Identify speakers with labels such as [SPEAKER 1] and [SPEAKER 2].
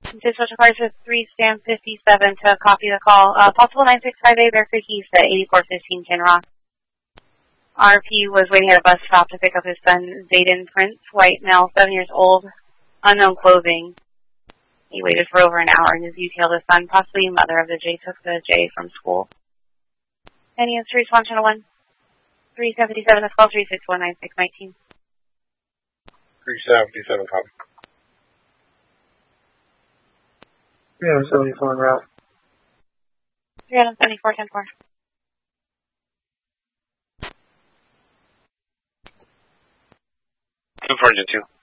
[SPEAKER 1] Dispatch requires a 3 stamp 57 to copy the call. Possible 965A Bearcreek East at 8415 Kinross. RP was waiting at a bus stop to pick up his son, Zayden Prince, white male, 7 years old, unknown clothing. He waited for over an hour and his detailed his son, possibly mother of the J, took the J from school. Any answer response channel 1? 377, that's call 3619619.
[SPEAKER 2] 377, copy.
[SPEAKER 3] Yeah, 74 en route.
[SPEAKER 1] 374, 10-4.
[SPEAKER 2] Two 2.